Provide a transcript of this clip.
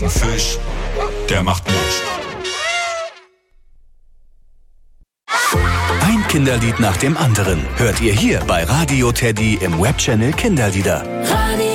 Ein Fisch, der macht nichts. Ein Kinderlied nach dem anderen hört ihr hier bei Radio Teddy im Webchannel Kinderlieder.